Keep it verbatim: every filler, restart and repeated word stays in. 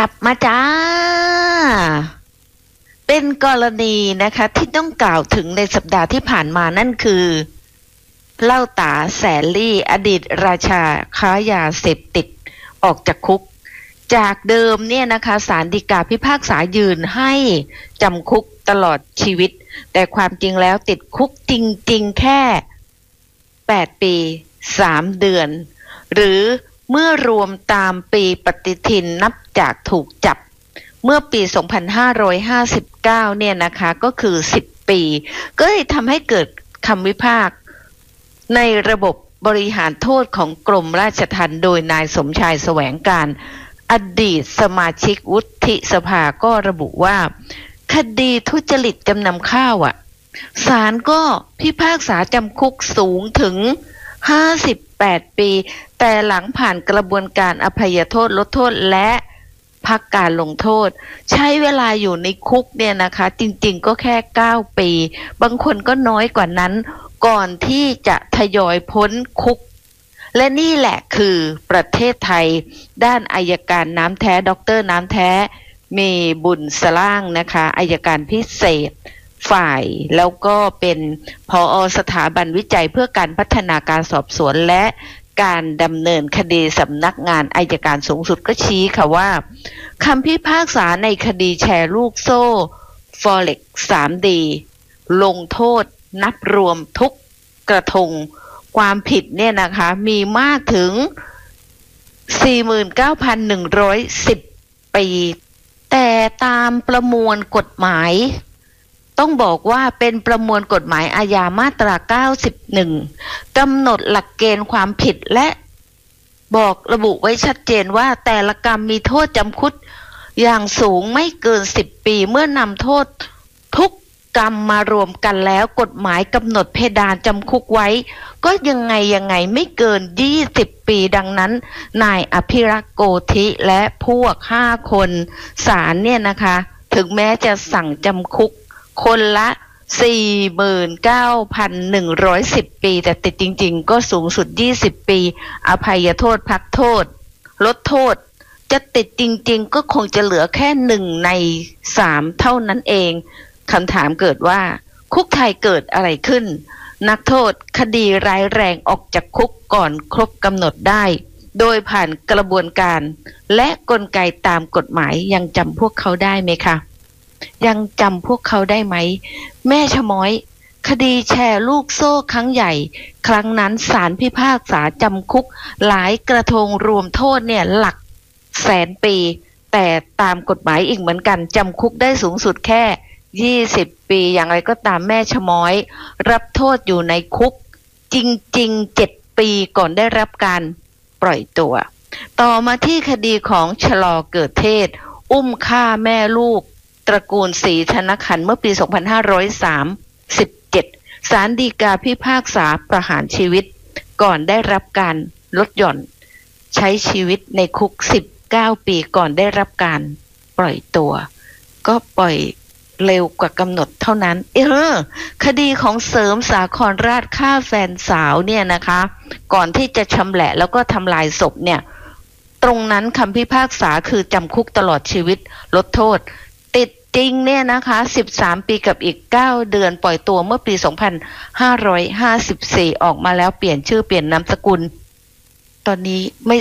ลับมาจ้าเป็นกรณีนะคะที่ต้องกล่าวถึงในสัปดาห์ที่ผ่านมานั่นคือเล่าตาแสนลี่อดีตราชาค้ายาเสพติดออกจากคุกจากเดิมเนี่ยนะคะศาลฎีกาพิพากษายืนให้จำคุกตลอดชีวิตแต่ความจริงแล้วติดคุกจริงๆแค่แปดปีสามเดือนหรือเมื่อรวมตามปีปฏิทินนับจากถูกจับเมื่อปีสองพันห้าร้อยห้าสิบเก้าเนี่ยนะคะก็คือสิบปีก็เลยทำให้เกิดคำวิพากษ์ในระบบบริหารโทษของกรมราชทัณฑ์โดยนายสมชายแสวงการอดีตสมาชิกวุฒิสภาก็ระบุว่าคดีทุจริตจำนำข้าวอ่ะศาลก็พิพากษาจำคุกสูงถึงห้าสิบแปดปีแต่หลังผ่านกระบวนการอภัยโทษลดโทษและพักการลงโทษใช้เวลาอยู่ในคุกเนี่ยนะคะจริงๆก็แค่เก้าปีบางคนก็น้อยกว่านั้นก่อนที่จะทยอยพ้นคุกและนี่แหละคือประเทศไทยด้านอัยการน้ำแท้ดร.น้ำแท้มีบุญสล่างนะคะอัยการพิเศษฝ่ายแล้วก็เป็นผอ.สถาบันวิจัยเพื่อการพัฒนาการสอบสวนและการดำเนินคดีสำนักงานอัยการสูงสุดก็ชี้ค่ะว่าคำพิพากษาในคดีแชร์ลูกโซ่ Forex ทรี ดี ลงโทษนับรวมทุกกระทงความผิดเนี่ยนะคะมีมากถึง สี่หมื่นเก้าพันหนึ่งร้อยสิบ ปีแต่ตามประมวลกฎหมายต้องบอกว่าเป็นประมวลกฎหมายอาญามาตราเก้าสิบเอ็ดกำหนดหลักเกณฑ์ความผิดและบอกระบุไว้ชัดเจนว่าแต่ละกรรมมีโทษจำคุกอย่างสูงไม่เกินสิบปีเมื่อนำโทษทุกกรรมมารวมกันแล้วกฎหมายกำหนดเพดานจำคุกไว้ก็ยังไงยังไงไม่เกินยี่สิบปีดังนั้นนายอภิรักษ์โกธิและพวกห้าคนศาลเนี่ยนะคะถึงแม้จะสั่งจำคุกคนละ สี่หมื่นเก้าพันหนึ่งร้อยสิบ ปีแต่ติดจริงๆก็สูงสุดยี่สิบปีอภัยโทษพักโทษลดโทษจะติดจริงๆก็คงจะเหลือแค่หนึ่งในสามเท่านั้นเองคำถามเกิดว่าคุกไทยเกิดอะไรขึ้นนักโทษคดีร้ายแรงออกจากคุกก่อนครบกำหนดได้โดยผ่านกระบวนการและกลไกตามกฎหมายยังจำพวกเขาได้ไหมคะยังจำพวกเขาได้ไหมแม่ชะม้อยคดีแชร์ลูกโซ่ครั้งใหญ่ครั้งนั้นศาลพิพากษาจำคุกหลายกระทงรวมโทษเนี่ยหลักแสนปีแต่ตามกฎหมายอีกเหมือนกันจำคุกได้สูงสุดแค่ยี่สิบปีอย่างไรก็ตามแม่ชะม้อยรับโทษอยู่ในคุกจริงๆเจ็ดปีก่อนได้รับการปล่อยตัวต่อมาที่คดีของชลอเกิดเทศอุ้มฆ่าแม่ลูกตระกูลศรีธนขันธ์เมื่อปีสองพันห้าร้อยสามสิบเจ็ดศาลฎีกาพิพากษาประหารชีวิตก่อนได้รับการลดหย่อนใช้ชีวิตในคุกสิบเก้าปีก่อนได้รับการปล่อยตัวก็ปล่อยเร็วกว่ากำหนดเท่านั้นเออคดีของเสริมสาครราชฆ่าแฟนสาวเนี่ยนะคะก่อนที่จะชำแหละแล้วก็ทำลายศพเนี่ยตรงนั้นคำพิพากษาคือจำคุกตลอดชีวิตลดโทษติดจริงเนี่ยนะคะสิบสามปีกับอีกเก้าเดือนปล่อยตัวเมื่อปีสองพันห้าร้อยห้าสิบสี่ออกมาแล้วเปลี่ยนชื่อเปลี่ยนนามสกุลตอนนี้ไม่